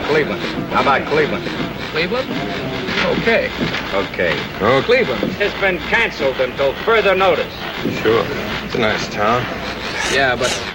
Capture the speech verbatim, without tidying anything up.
Cleveland. How about Cleveland? Cleveland? Okay. Okay. Oh, Cleveland Has been canceled until further notice. sure. It's a nice town. Yeah, but